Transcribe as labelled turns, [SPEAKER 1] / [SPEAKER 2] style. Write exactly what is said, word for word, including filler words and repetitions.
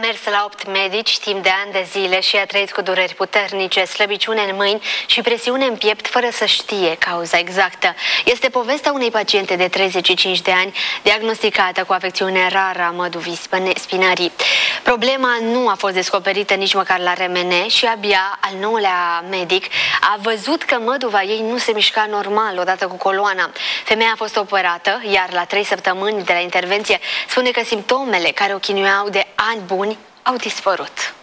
[SPEAKER 1] mers la opt medici timp de ani de zile și a trăit cu dureri puternice, slăbiciune în mâini și presiune în piept fără să știe cauza exactă. Este povestea unei paciente de treizeci și cinci de ani diagnosticată cu afecțiune rară a măduvii spinării. Problema nu a fost descoperită nici măcar la R M N și abia al nouălea medic a văzut că măduva ei nu se mișca normal odată cu coloana. Femeia a fost operată, iar la trei săptămâni de la intervenție spune că simptomele care o chinuiau de ani buni au dispărut.